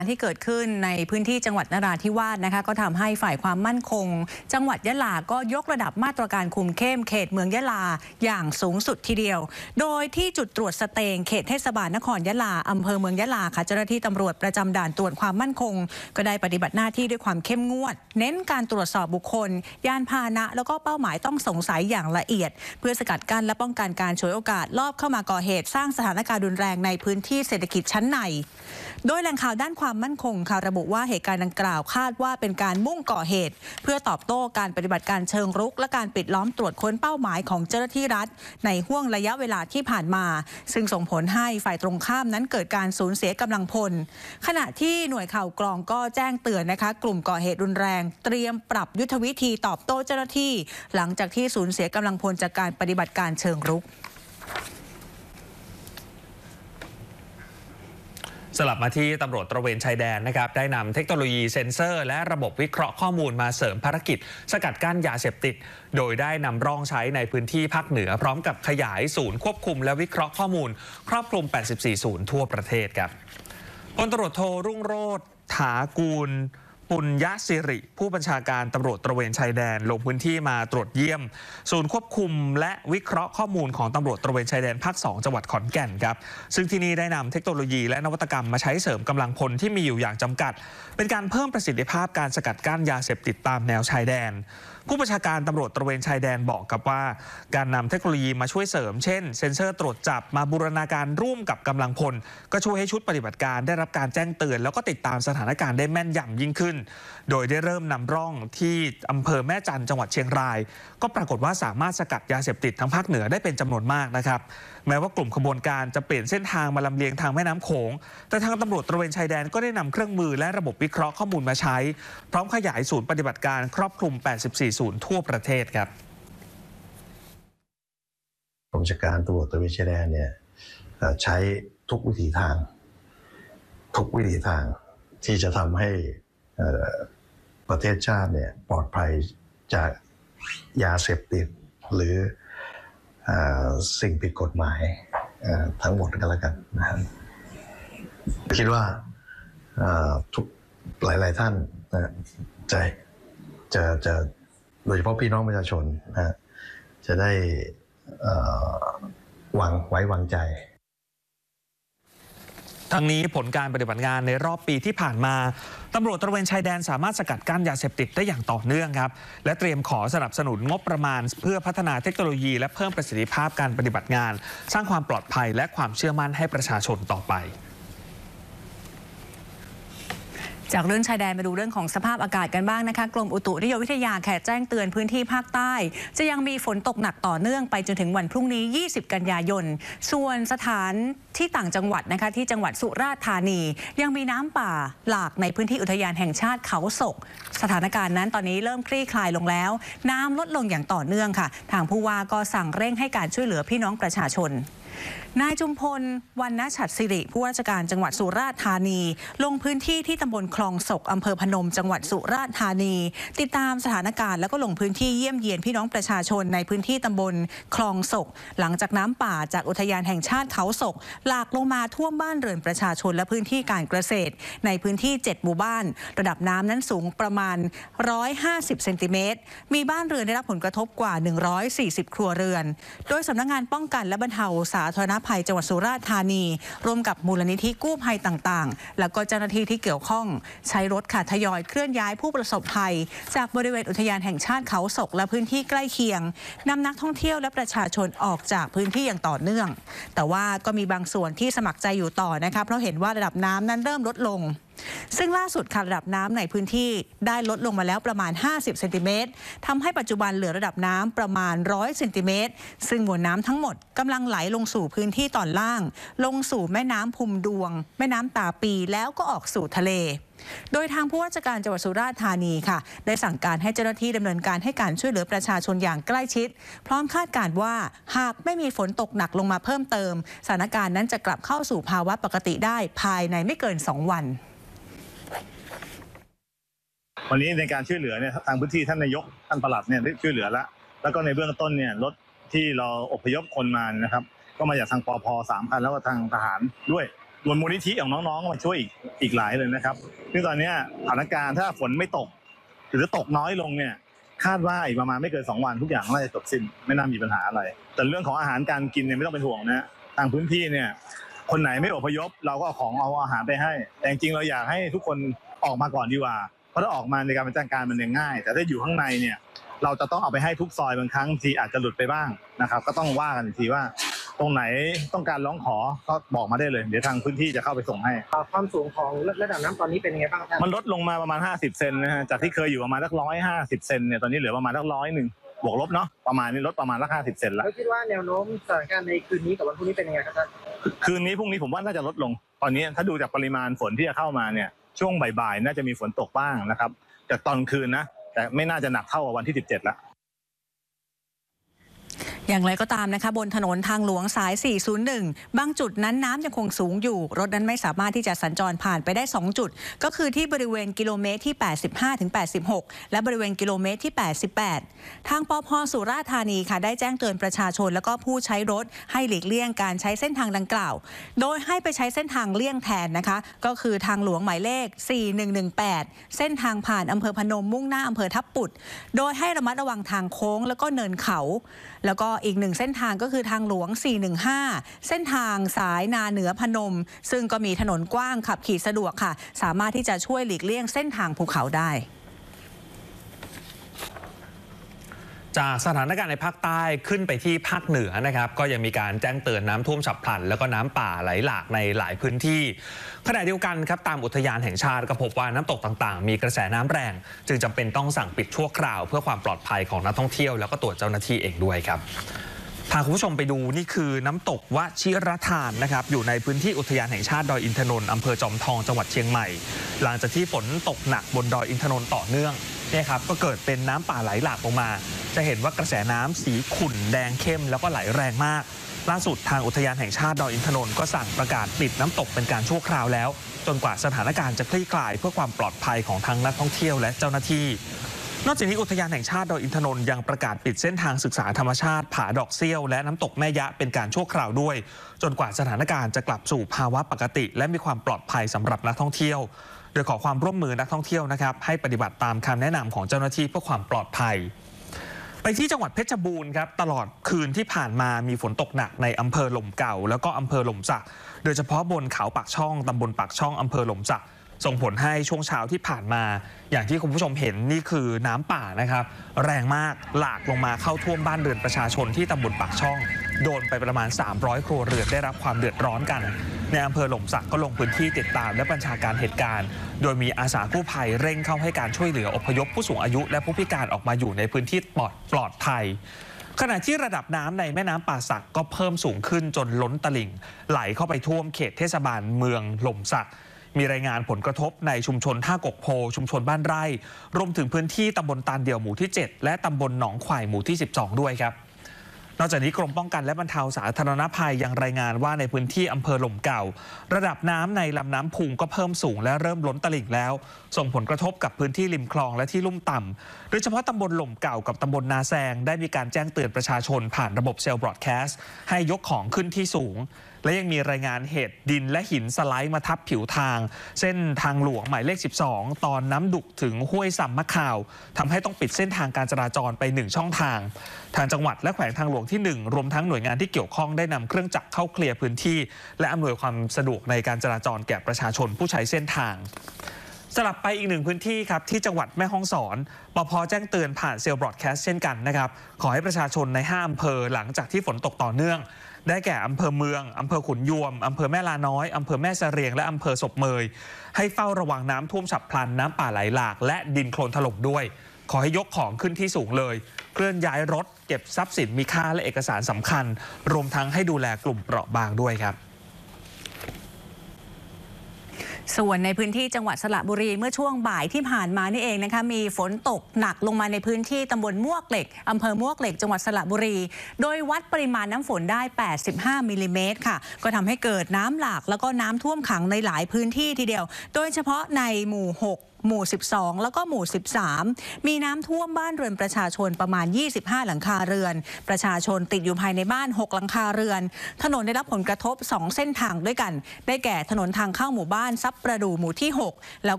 ที่เกิดขึ้นในพื้นที่จังหวัดนราธิวาสนะคะก็ทำให้ฝ่ายความมั่นคงจังหวัดยะลาก็ยกระดับมาตรการคุมเข้มเขตเมืองยะลาอย่างสูงสุดทีเดียวโดยที่จุดตรวจสเตงเขตเทศบาลนครยะลาอำเภอเมืองยะลาค่ะเจ้าหน้าที่ตำรวจประจำด่านตรวจความมั่นคงก็ได้ปฏิบัติหน้าที่ด้วยความเข้มงวดเน้นการตรวจสอบบุคคลยานพาหนะแล้วก็เป้าหมายต้องสงสัยอย่างละเอียดเพื่อสกัดกั้นและป้องกันการฉวยโอกาสลอบเข้ามาก่อเหตุสร้างสถานการณ์รุนแรงในพื้นที่เศรษฐกิจชั้นในโดยแหล่งข่าวด้านความมั่นคงค่ะระบุว่าเหตุการณ์ดังกล่าวคาดว่าเป็นการมุ่งก่อเหตุเพื่อตอบโต้การปฏิบัติการเชิงรุกและการปิดล้อมตรวจค้นเป้าหมายของเจ้าหน้าที่รัฐในห้วงระยะเวลาที่ผ่านมาซึ่งส่งผลให้ฝ่ายตรงข้ามนั้นเกิดการสูญเสียกำลังพลขณะที่หน่วยข่าวกรองก็แจ้งเตือนนะคะกลุ่มก่อเหตุรุนแรงเตรียมปรับยุทธวิธีตอบโต้เจ้าหน้าที่หลังจากที่สูญเสียกำลังพลจากการปฏิบัติการเชิงรุกสลับมาที่ตำรวจตระเวนชายแดนนะครับได้นำเทคโนโลยีเซ็นเซอร์และระบบวิเคราะห์ข้อมูลมาเสริมภารกิจสกัดกั้นยาเสพติดโดยได้นำร่องใช้ในพื้นที่ภาคเหนือพร้อมกับขยายศูนย์ควบคุมและวิเคราะห์ข้อมูลครอบคลุม 84 ศูนย์ทั่วประเทศครับพลตำรวจโทรุ่งโรจน์ ถากูลปุญญสิริผู้บัญชาการตำรวจตระเวนชายแดนลงพื้นที่มาตรวจเยี่ยมศูนย์ควบคุมและวิเคราะห์ข้อมูลของตำรวจตระเวนชายแดนภาค 2 จังหวัดขอนแก่นครับซึ่งที่นี่ได้นำเทคโนโลยีและนวัตกรรมมาใช้เสริมกำลังพลที่มีอยู่อย่างจำกัดเป็นการเพิ่มประสิทธิภาพการสกัดกั้นยาเสพติดตามแนวชายแดนผู้บัญชาการตำรวจตระเวนชายแดนบอกกับว่าการนำเทคโนโลยีมาช่วยเสริมเช่นเซ็นเซอร์ตรวจจับมาบูรณาการร่วมกับกำลังพลก็ช่วยให้ชุดปฏิบัติการได้รับการแจ้งเตือนแล้วก็ติดตามสถานการณ์ได้แม่นยำยิ่งขึ้นโดยได้เริ่มนำร่องที่อำเภอแม่จันทร์จังหวัดเชียงรายก็ปรากฏว่าสามารถสกัดยาเสพติดทั้งภาคเหนือได้เป็นจำนวนมากนะครับแม้ว่ากลุ่มขบวนการจะเปลี่ยนเส้นทางมาลำเลียงทางแม่น้ำโขงแต่ทางตำรวจตระเวนชายแดนก็ได้นำเครื่องมือและระบบวิเคราะห์ข้อมูลมาใช้พร้อมขยายศูนย์ปฏิบัติการครอบคลุม 84 ศูนย์ทั่วประเทศครับกองบัญชาการตำรวจตระเวนชายแดนเนี่ยใช้ทุกวิถีทางที่จะทำให้ประเทศชาติเนี่ยปลอดภัยจากยาเสพติดหรือสิ่งผิดกฎหมายทั้งหมดกันแล้วกันนะครับคิดว่าทุกหลายๆท่านจะโดยเฉพาะพี่น้องประชาชนจะได้ไว้วางใจทั้งนี้ผลการปฏิบัติงานในรอบปีที่ผ่านมาตำรวจตระเวนชายแดนสามารถสกัดกั้นยาเสพติดได้อย่างต่อเนื่องครับและเตรียมขอสนับสนุนงบประมาณเพื่อพัฒนาเทคโนโลยีและเพิ่มประสิทธิภาพการปฏิบัติงานสร้างความปลอดภัยและความเชื่อมั่นให้ประชาชนต่อไปจากเรื่องชายแดนมาดูเรื่องของสภาพอากาศกันบ้างนะคะกรมอุตุนิยมวิทยาแจ้งเตือนพื้นที่ภาคใต้จะยังมีฝนตกหนักต่อเนื่องไปจนถึงวันพรุ่งนี้20 กันยายนส่วนสถานที่ต่างจังหวัดนะคะที่จังหวัดสุราษฎร์ธานียังมีน้ำป่าหลากในพื้นที่อุทยานแห่งชาติเขาศกสถานการณ์นั้นตอนนี้เริ่มคลี่คลายลงแล้วน้ำลดลงอย่างต่อเนื่องค่ะทางผู้ว่าก็สั่งเร่งให้การช่วยเหลือพี่น้องประชาชนนายจุมพล วรรณฉัตรศิริผู้ว่าราชการจังหวัดสุราษฎร์ธานีลงพื้นที่ที่ตำบลคลองศกอำเภอพนมจังหวัดสุราษฎร์ธานีติดตามสถานการณ์แล้วก็ลงพื้นที่เยี่ยมเยียนพี่น้องประชาชนในพื้นที่ตำบลคลองศกหลังจากน้ำป่าจากอุทยานแห่งชาติเขาศกหลากลงมาท่วมบ้านเรือนประชาชนและพื้นที่การเกษตรในพื้นที่7หมู่บ้านระดับน้ำนั้นสูงประมาณ150 เซนติเมตรมีบ้านเรือนได้รับผลกระทบกว่า140 ครัวเรือนโดยสำนักงานป้องกันและบรรเทาสาธารณภัยจังหวัดสุราษฎร์ธานีร่วมกับมูลนิธิกู้ภัยต่างๆแล้วก็เจ้าหน้าที่ที่เกี่ยวข้องใช้รถทยอยเคลื่อนย้ายผู้ประสบภัยจากบริเวณอุทยานแห่งชาติเขาศกและพื้นที่ใกล้เคียงนำนักท่องเที่ยวและประชาชนออกจากพื้นที่อย่างต่อเนื่องแต่ว่าก็มีบางส่วนที่สมัครใจอยู่ต่อนะคะเพราะเห็นว่าระดับน้ำนั้นเริ่มลดลงซึ่งล่าสุดค่ะระดับน้ำในพื้นที่ได้ลดลงมาแล้วประมาณ50 เซนติเมตรทำให้ปัจจุบันเหลือระดับน้ำประมาณ100 เซนติเมตรซึ่งมวลน้ำทั้งหมดกำลังไหลลงสู่พื้นที่ตอนล่างลงสู่แม่น้ำพุมดวงแม่น้ำตาปีแล้วก็ออกสู่ทะเลโดยทางผู้ว่าราชการจังหวัดสุราษฎร์ธานีค่ะได้สั่งการให้เจ้าหน้าที่ดำเนินการให้การช่วยเหลือประชาชนอย่างใกล้ชิดพร้อมคาดการณ์ว่าหากไม่มีฝนตกหนักลงมาเพิ่มเติมสถานการณ์นั้นจะกลับเข้าสู่ภาวะปกติได้ภายในไม่เกิน2 วันวันนี้ในการช่วยเหลือเนี่ยทางพื้นที่ท่านนายกท่านปลัดเนี่ยได้ช่วยเหลือแล้วก็ในเบื้องต้นเนี่ยรถที่เราอพยพคนมานะครับก็มาจากทางปภ3 คันแล้วก็ทางทหารด้วยมูลนิธิของน้องๆมาช่วยอีกหลายเลยนะครับซึ่งตอนนี้สถานการณ์ถ้าฝนไม่ตกหรือตกน้อยลงเนี่ยคาดว่าอีกประมาณไม่เกิน2 วันทุกอย่างน่าจะจบสิ้นไม่น่ามีปัญหาอะไรแต่เรื่องของอาหารการกินเนี่ยไม่ต้องเป็นห่วงนะทางพื้นที่เนี่ยคนไหนไม่อพยพเราก็เอาอาหารไปให้แต่จริงๆเราอยากให้ทุกคนออกมาก่อนดีกว่าเพราะถ้าออกมาในการจัดการมันเนี่ยง่ายแต่ถ้าอยู่ข้างในเนี่ยเราจะต้องเอาไปให้ทุกซอยบางครั้งทีอาจจะหลุดไปบ้างนะครับก็ต้องว่ากันอีกทีว่าตรงไหนต้องการร้องขอก็บอกมาได้เลยเดี๋ยวทางพื้นที่จะเข้าไปส่งให้ความสูงของระดับน้ำตอนนี้เป็นยังไงบ้างครับมันลดลงมาประมาณ50 เซนนะฮะจากที่เคยอยู่ประมาณสัก150 เซนเนี่ยตอนนี้เหลือประมาณสัก100บวกลบเนาะประมาณนี้ลดประมาณสัก50 เซนแล้วคิดว่าแนวโน้มสถานการณ์ในคืนนี้กับวันพรุ่งนี้เป็นยังไงครับท่านคืนนี้พรุ่งนี้ผมว่าน่าจะลดลงตอนนี้ถ้าดูจากปริมาณฝนที่จะเข้ามาเนี่ยช่วงบ่ายๆน่าจะมีฝนตกบ้างนะครับจากตอนคืนนะแต่ไม่น่าจะหนักเท่ากับวันที่17แล้วอย่างไรก็ตามนะคะบนถนนทางหลวงสาย 401 บางจุดนั้นน้ำยังคงสูงอยู่รถนั้นไม่สามารถที่จะสัญจรผ่านไปได้2จุดก็คือที่บริเวณกิโลเมตรที่ 85-86 และบริเวณกิโลเมตรที่ 88 ทางปภ.สุราษฎร์ธานีค่ะได้แจ้งเตือนประชาชนและก็ผู้ใช้รถให้หลีกเลี่ยงการใช้เส้นทางดังกล่าวโดยให้ไปใช้เส้นทางเลี่ยงแทนนะคะก็คือทางหลวงหมายเลข 4118 เส้นทางผ่านอำเภอพนมมุ่งหน้าอำเภอทับปุดโดยให้ระมัดระวังทางโค้งแล้วก็เนินเขาแล้วก็อีก1เส้นทางก็คือทางหลวง 415 เส้นทางสายนาเหนือพนมซึ่งก็มีถนนกว้างขับขี่สะดวกค่ะสามารถที่จะช่วยหลีกเลี่ยงเส้นทางภูเขาได้จากสถานการณ์ในภาคใต้ขึ้นไปที่ภาคเหนือนะครับก็ยังมีการแจ้งเตือนน้ำท่วมฉับพลันแล้วก็น้ำป่าไหลหลากในหลายพื้นที่ขณะเดียวกันครับตามอุทยานแห่งชาติก็พบว่าน้ำตกต่างๆมีกระแสน้ำแรงจึงจำเป็นต้องสั่งปิดชั่วคราวเพื่อความปลอดภัยของนักท่องเที่ยวแล้วก็ตัวเจ้าหน้าที่เองด้วยครับพาคุณผู้ชมไปดูนี่คือน้ำตกวชิรทานนะครับอยู่ในพื้นที่อุทยานแห่งชาติดอยอินทนนท์อำเภอจอมทองจังหวัดเชียงใหม่หลังจากที่ฝนตกหนักบนดอยอินทนนท์ต่อเนื่องเนี่ยครับก็เกิดเป็นน้ำป่าไหลหลากลงมาจะเห็นว่ากระแสน้ำสีขุ่นแดงเข้มแล้วก็ไหลแรงมากล่าสุดทางอุทยานแห่งชาติดอยอินทนนท์ก็สั่งประกาศปิดน้ำตกเป็นการชั่วคราวแล้วจนกว่าสถานการณ์จะคลี่คลายเพื่อความปลอดภัยของทั้งนักท่องเที่ยวและเจ้าหน้าที่นอกจากนี้อุทยานแห่งชาติดอยอินทนนท์ยังประกาศปิดเส้นทางศึกษาธรรมชาติผาดอกเซี่ยวและน้ำตกแม่ยะเป็นการชั่วคราวด้วยจนกว่าสถานการณ์จะกลับสู่ภาวะปกติและมีความปลอดภัยสำหรับนักท่องเที่ยวโดยขอความร่วมมือนักท่องเที่ยวนะครับให้ปฏิบัติตามคำแนะนำของเจ้าหน้าที่เพื่อความปลอดภัยไปที่จังหวัดเพชรบูรณ์ครับตลอดคืนที่ผ่านมามีฝนตกหนักในอำเภอหล่มเก่าแล้วก็อำเภอหล่มสักโดยเฉพาะบนเขาปากช่องตำบลปากช่องอำเภอหล่มสักส่งผลให้ช่วงเช้าที่ผ่านมาอย่างที่คุณผู้ชมเห็นนี่คือน้ำป่านะครับแรงมากหลากลงมาเข้าท่วมบ้านเรือนประชาชนที่ตำบลปากช่องโดนไปประมาณ300ครัวเรือนได้รับความเดือดร้อนกันในอำเภอหล่มสักก็ลงพื้นที่ติดตามและบัญชาการเหตุการณ์โดยมีอาสากู้ภัยเร่งเข้าให้การช่วยเหลืออพยพผู้สูงอายุและผู้พิการออกมาอยู่ในพื้นที่ปลอดภัยขณะที่ระดับน้ำในแม่น้ำป่าสักก็เพิ่มสูงขึ้นจนล้นตลิ่งไหลเข้าไปท่วมเขตเทศบาลเมืองหล่มสักมีรายงานผลกระทบในชุมชนท่ากกโพชุมชนบ้านไร่รวมถึงพื้นที่ตำบลตาลเดี่ยวหมู่ที่7และตำบลหนองข่ายหมู่ที่12ด้วยครับนอกจากนี้กรมป้องกันและบรรเทาสาธารณภัยยังรายงานว่าในพื้นที่อำเภอหล่มเก่าระดับน้ำในลำน้ำพุงก็เพิ่มสูงและเริ่มล้นตลิ่งแล้วส่งผลกระทบกับพื้นที่ริมคลองและที่ลุ่มต่ำโดยเฉพาะตำบลหล่มเก่ากับตำบลนาแซงได้มีการแจ้งเตือนประชาชนผ่านระบบเซลล์บรอดแคสต์ให้ยกของขึ้นที่สูงและยังมีรายงานเหตุดินและหินสไลด์มาทับผิวทางเส้นทางหลวงหมายเลข12ตอนน้ำดุกถึงห้วยสำมะข่าวทำให้ต้องปิดเส้นทางการจราจรไป1ช่องทางทางจังหวัดและแขวงทางหลวงที่1รวมทั้งหน่วยงานที่เกี่ยวข้องได้นำเครื่องจักรเข้าเคลียร์พื้นที่และอำนวยความสะดวกในการจราจรแก่ประชาชนผู้ใช้เส้นทางสลับไปอีก1พื้นที่ครับที่จังหวัดแม่ฮ่องสอนปภ.แจ้งเตือนผ่านเซลล์บรอดแคสต์เช่นกันนะครับขอให้ประชาชนใน5อำเภอหลังจากที่ฝนตกต่อเนื่องได้แก่อำเภอเมืองอำเภอขุนยวมอำเภอแม่ลาน้อยอำเภอแม่เสรียงและอำเภอศพเมยให้เฝ้าระวังน้ำท่วมฉับพลันน้ำป่าไหลหลากและดินโคลนถล่มด้วยขอให้ยกของขึ้นที่สูงเลยเคลื่อนย้ายรถเก็บทรัพย์สินมีค่าและเอกสารสำคัญรวมทั้งให้ดูแลกลุ่มเปราะบางด้วยครับส่วนในพื้นที่จังหวัดสระบุรีเมื่อช่วงบ่ายที่ผ่านมานี่เองนะคะมีฝนตกหนักลงมาในพื้นที่ตำบลมวกเหล็กอำเภอมวกเหล็กจังหวัดสระบุรีโดยวัดปริมาณน้ำฝนได้85มิลลิเมตรค่ะก็ทำให้เกิดน้ำหลากแล้วก็น้ำท่วมขังในหลายพื้นที่ทีเดียวโดยเฉพาะในหมู่6 หมู่ 12 แล้วก็หมู่ 13 มีน้ำท่วมบ้านเรือนประชาชนประมาณ 25 หลังคาเรือน ประชาชนติดอยู่ภายในบ้าน 6 หลังคาเรือน ถนนได้รับผลกระทบ 2 เส้นทางด้วยกัน ได้แก่ถนนทางเข้าหมู่บ้านซับประดูหมู่ที่ 6 แล้ว